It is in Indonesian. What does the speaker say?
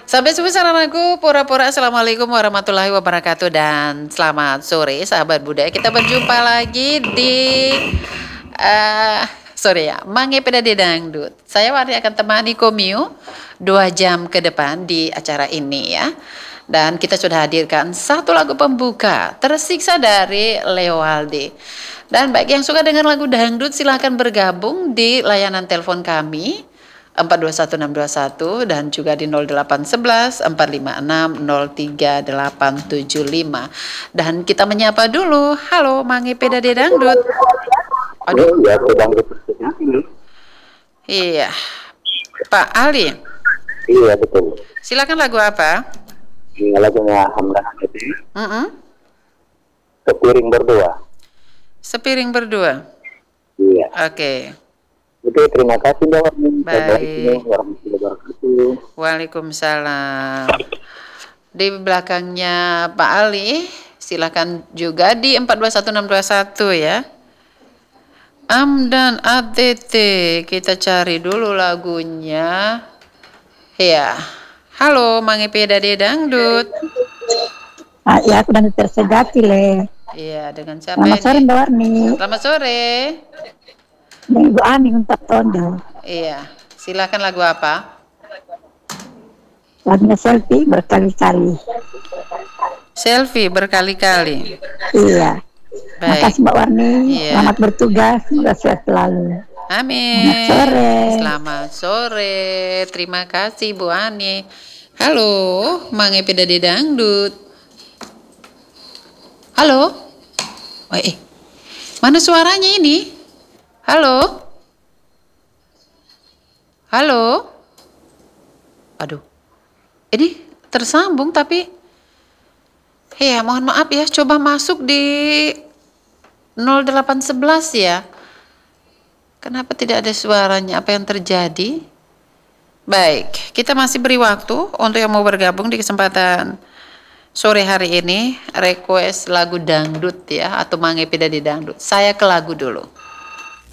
Sampai subuh salam aku, pura-pura assalamualaikum warahmatullahi wabarakatuh dan selamat sore sahabat budaya. Kita berjumpa lagi di sore ya, Mange Pedade Dangdut. Saya Wari akan temani Komio 2 jam ke depan di acara ini ya. Dan kita sudah hadirkan satu lagu pembuka, Tersiksa dari Leo Aldi. Dan bagi yang suka dengan lagu dangdut silahkan bergabung di layanan telepon kami 421621 dan juga di 0811 456 03875. Dan kita menyapa dulu. Halo Mange Pedade Dangdut. Aduh. Ya, dangdut ini. Iya. Pak Ali. Iya, betul. Silakan lagu apa? Ini lagunya Hamdan Hati. Sepiring berdua. Sepiring berdua. Iya. Oke. Oke, terima kasih Mbak. Baik. Warahmatullahi wabarakatuh. Waalaikumsalam. Di belakangnya Pak Ali, silakan juga di 421621 ya. Amdan ATT, kita cari dulu lagunya. Ya. Halo, Mange Pedade Dangdut. Ya, aku dan tersegati le. Iya, dengan siapa Selamat sore ini? Mbak Warni. Selamat sore. Dan Ibu Ani untuk Tondo. Iya, silakan lagu apa? Lagunya selfie berkali-kali. Selfie berkali-kali. Iya. Baik. Makasih Mbak Warni. Iya. Selamat bertugas. Semoga sehat selalu. Amin. Selamat sore. Selamat sore. Terima kasih Bu Ani. Halo, Mange Pedade Dangdut. Halo. Mana suaranya ini? Halo. Halo. Aduh. Ini tersambung tapi ya mohon maaf ya, coba masuk di 0811 ya. Kenapa tidak ada suaranya? Apa yang terjadi? Baik, kita masih beri waktu untuk yang mau bergabung di kesempatan sore hari ini. Request lagu dangdut ya, atau Mange Pedade Dangdut. Saya ke lagu dulu.